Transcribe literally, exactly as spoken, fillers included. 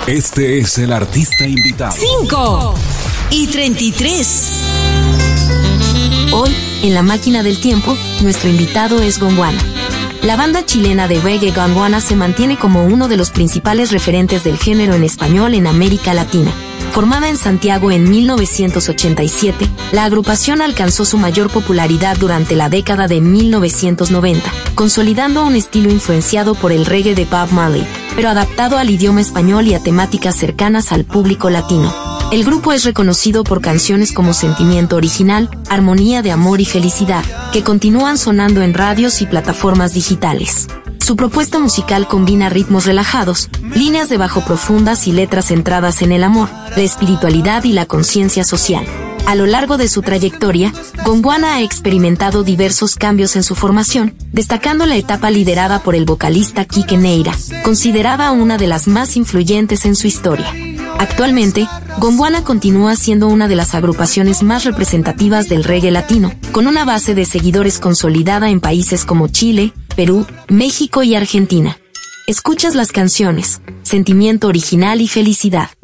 Este es el artista invitado. cinco y treinta y tres. Hoy, en La Máquina del Tiempo, nuestro invitado es Gondwana. La banda chilena de reggae Gondwana se mantiene como uno de los principales referentes del género en español en América Latina. Formada en Santiago en mil novecientos ochenta y siete, la agrupación alcanzó su mayor popularidad durante la década de mil novecientos noventa, consolidando un estilo influenciado por el reggae de Bob Marley, pero adaptado al idioma español y a temáticas cercanas al público latino. El grupo es reconocido por canciones como Sentimiento Original, Armonía de Amor y Felicidad, que continúan sonando en radios y plataformas digitales. Su propuesta musical combina ritmos relajados, líneas de bajo profundas y letras centradas en el amor, la espiritualidad y la conciencia social. A lo largo de su trayectoria, Gondwana ha experimentado diversos cambios en su formación, destacando la etapa liderada por el vocalista Quique Neira, considerada una de las más influyentes en su historia. Actualmente, Gondwana continúa siendo una de las agrupaciones más representativas del reggae latino, con una base de seguidores consolidada en países como Chile, Perú, México y Argentina. Escuchas las canciones Sentimiento Original y Felicidad.